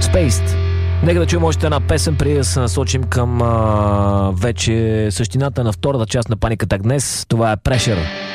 Spaced. Нека да чуем още една песен, преди да се насочим към вече същината на втората част на Паник Атак днес. Това е Pressure.